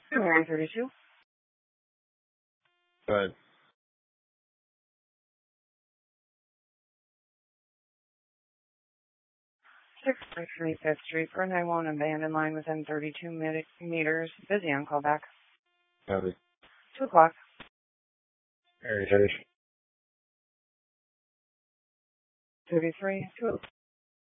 932. Go ahead. 633 Fifth Street for 911 abandoned line within 32 meters. Busy on callback. Copy. 2 o'clock. Area 30. 33. 2